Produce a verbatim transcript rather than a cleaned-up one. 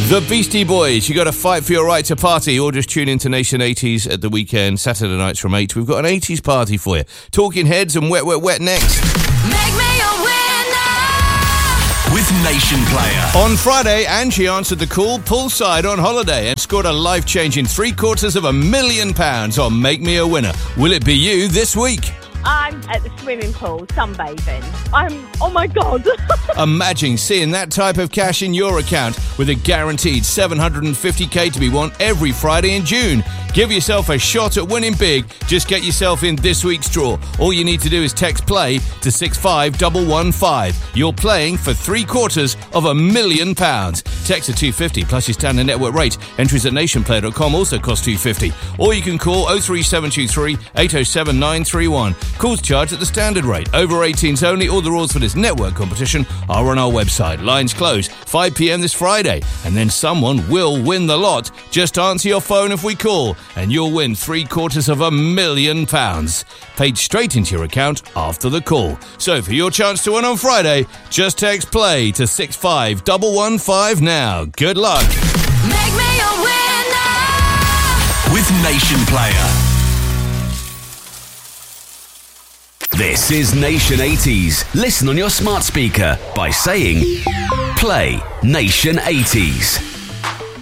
The Beastie Boys, you got to fight for your right to party, or just tune into Nation eighties at the weekend, Saturday nights from eight. We've got an eighties party for you. Talking Heads and Wet, Wet, Wet next. Make me a winner with Nation Player. On Friday, Angie answered the call poolside on holiday and scored a life-changing three quarters of a million pounds on Make Me a Winner. Will it be you this week? I'm at the swimming pool, sunbathing. I'm, oh my God. Imagine seeing that type of cash in your account with a guaranteed seven hundred fifty k to be won every Friday in June. Give yourself a shot at winning big. Just get yourself in this week's draw. All you need to do is text PLAY to six five one one five. You're playing for three quarters of a million pounds. Text to two fifty plus your standard network rate. Entries at nationplayer dot com also cost two fifty. Or you can call oh three seven two three eight oh seven nine three one. Calls charged at the standard rate. Over eighteens only. All the rules for this network competition are on our website. Lines close five p.m. this Friday. And then someone will win the lot. Just answer your phone if we call, and you'll win three quarters of a million pounds. Paid straight into your account after the call. So for your chance to win on Friday, just text PLAY to six five one one five now. Good luck. Make me a winner with Nation Player. This is Nation eighties. Listen on your smart speaker by saying Play Nation eighties.